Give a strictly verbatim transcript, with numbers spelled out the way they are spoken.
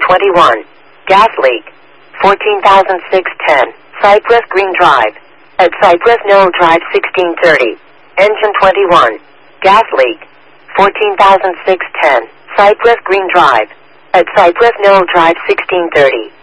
twenty-one. Gas leak. fourteen thousand six hundred ten. Cypress Green Drive. At Cypress Knoll Drive sixteen thirty. Engine twenty-one. Gas leak. fourteen thousand six hundred ten. Cypress Green Drive. At Cypress Knoll Drive sixteen thirty.